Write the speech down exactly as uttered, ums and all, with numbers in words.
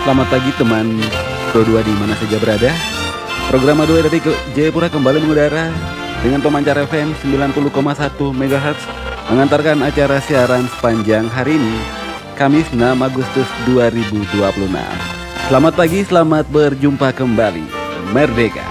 Selamat pagi teman Pro dua di mana saja berada. Program Adu dari ke Jayapura kembali mengudara dengan pemancar F M sembilan puluh koma satu megahertz mengantarkan acara siaran sepanjang hari ini, Kamis enam Agustus dua ribu dua puluh enam. Selamat pagi, selamat berjumpa kembali. Merdeka.